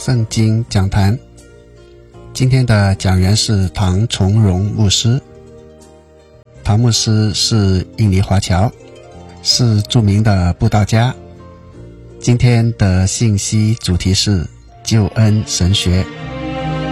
圣经讲坛。今天的讲员是唐从容牧师。唐牧师是印尼华侨，是著名的布道家。今天的信息主题是救恩神学。